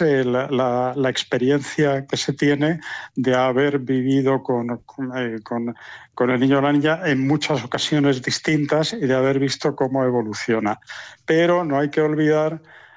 la experiencia que se tiene de haber vivido con el niño o la niña en muchas ocasiones distintas y de haber visto cómo evoluciona. Pero no hay que olvidar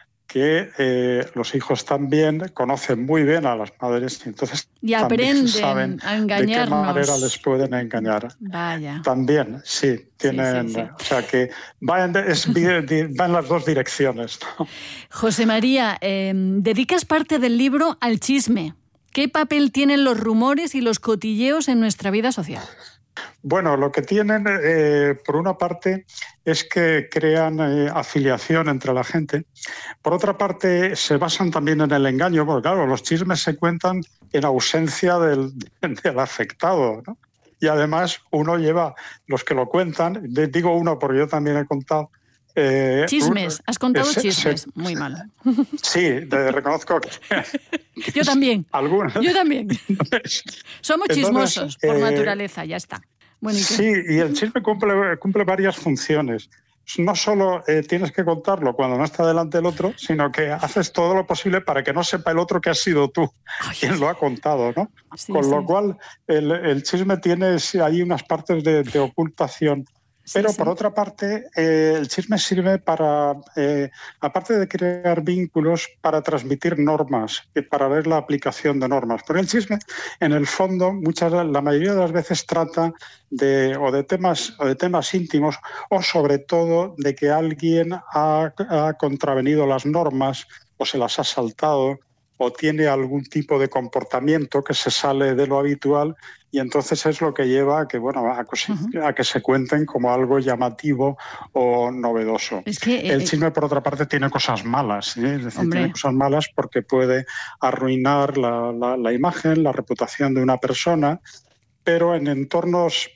que los hijos también conocen muy bien a las madres y entonces y aprenden saben a engañarnos. De qué manera les pueden engañar. Vaya. También, sí, tienen, sí. O sea que va en las dos direcciones, ¿no? José María, dedicas parte del libro al chisme. ¿Qué papel tienen los rumores y los cotilleos en nuestra vida social? Bueno, lo que tienen, por una parte, es que crean afiliación entre la gente. Por otra parte, se basan también en el engaño, porque claro, los chismes se cuentan en ausencia del afectado, ¿no? Y además uno lleva, los que lo cuentan, digo uno porque yo también he contado, chismes, has contado chismes, muy mal. Sí, reconozco que... Yo también, Yo también. Somos chismosos por naturaleza, ya está. Bueno, sí, y el chisme cumple varias funciones. No solo tienes que contarlo cuando no está delante el otro, sino que haces todo lo posible para que no sepa el otro que has sido tú quien lo ha contado, ¿no? Sí, Con lo cual, el chisme tiene ahí unas partes de ocultación. Pero por otra parte, el chisme sirve para, aparte de crear vínculos, para transmitir normas, para ver la aplicación de normas. Pero el chisme, en el fondo, la mayoría de las veces trata de temas íntimos o sobre todo de que alguien ha contravenido las normas o se las ha saltado o tiene algún tipo de comportamiento que se sale de lo habitual y entonces es lo que lleva a que se cuenten como algo llamativo o novedoso. Es que, el chisme, por otra parte, tiene cosas malas, ¿eh? Es decir, tiene cosas malas porque puede arruinar la imagen, la reputación de una persona, pero en entornos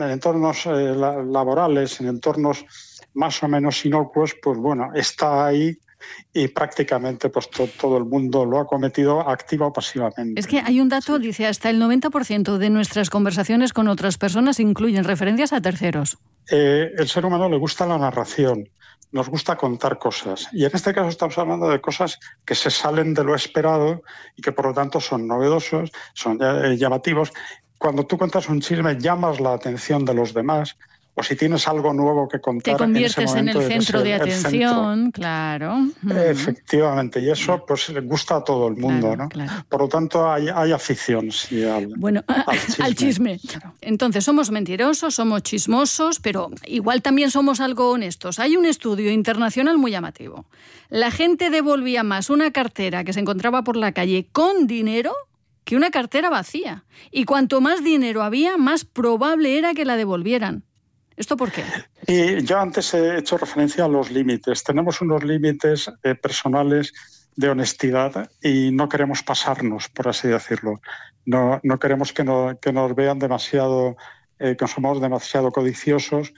laborales, en entornos más o menos inocuos, pues bueno, está ahí y prácticamente pues todo el mundo lo ha cometido activa o pasivamente. Es que hay un dato, dice, hasta el 90% de nuestras conversaciones con otras personas incluyen referencias a terceros. El ser humano le gusta la narración, nos gusta contar cosas y en este caso estamos hablando de cosas que se salen de lo esperado y que por lo tanto son novedosos, son llamativos. Cuando tú cuentas un chisme llamas la atención de los demás. O si tienes algo nuevo que contar. Te conviertes en el centro de atención, claro. Efectivamente, y eso pues le gusta a todo el mundo, claro, ¿no? Claro. Por lo tanto, hay afición sí, al chisme. Claro. Entonces, somos mentirosos, somos chismosos, pero igual también somos algo honestos. Hay un estudio internacional muy llamativo. La gente devolvía más una cartera que se encontraba por la calle con dinero que una cartera vacía. Y cuanto más dinero había, más probable era que la devolvieran. ¿Esto por qué? Y yo antes he hecho referencia a los límites. Tenemos unos límites personales de honestidad y no queremos pasarnos, por así decirlo. No queremos que nos vean demasiado, que somos demasiado codiciosos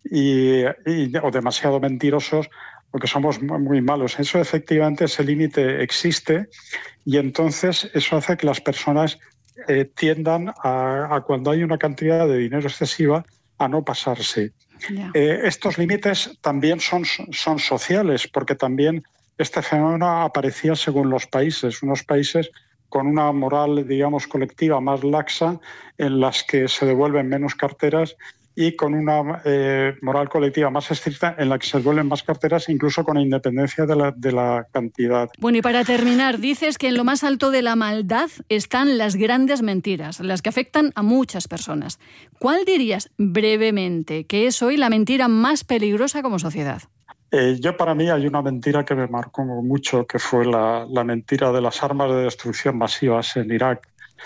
o demasiado mentirosos, porque somos muy malos. Eso efectivamente, ese límite existe y entonces eso hace que las personas tiendan a cuando hay una cantidad de dinero excesiva, a no pasarse. Yeah. Estos límites también son sociales, porque también este fenómeno aparecía según los países. Unos países con una moral, digamos, colectiva más laxa, en las que se devuelven menos carteras, y con una moral colectiva más estricta en la que se devuelven más carteras, incluso con independencia de la cantidad. Bueno, y para terminar, dices que en lo más alto de la maldad están las grandes mentiras, las que afectan a muchas personas. ¿Cuál dirías brevemente que es hoy la mentira más peligrosa como sociedad? Para mí hay una mentira que me marcó mucho, que fue la mentira de las armas de destrucción masivas en Irak.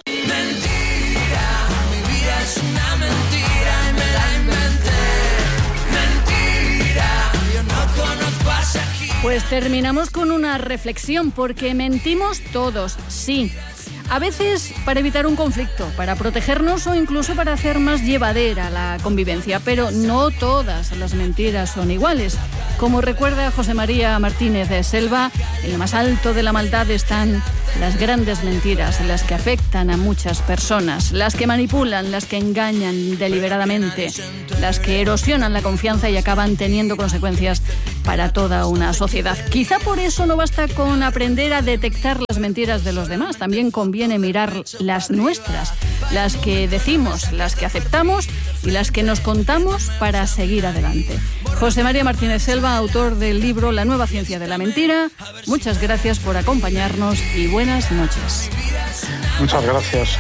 Pues terminamos con una reflexión, porque mentimos todos, sí. A veces para evitar un conflicto, para protegernos o incluso para hacer más llevadera la convivencia, pero no todas las mentiras son iguales. Como recuerda José María Martínez de Selva, en lo más alto de la maldad están las grandes mentiras, las que afectan a muchas personas, las que manipulan, las que engañan deliberadamente, las que erosionan la confianza y acaban teniendo consecuencias para toda una sociedad. Quizá por eso no basta con aprender a detectar las mentiras de los demás, también conviene mirar las nuestras, las que decimos, las que aceptamos y las que nos contamos para seguir adelante. José María Martínez Selva, autor del libro La nueva ciencia de la mentira, muchas gracias por acompañarnos y buenas noches. Muchas gracias.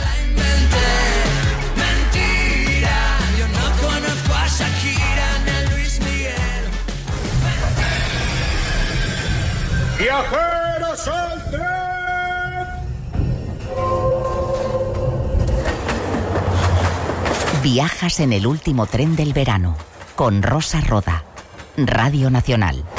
¡Viajeros al tren! Viajas en el último tren del verano con Rosa Roda, Radio Nacional.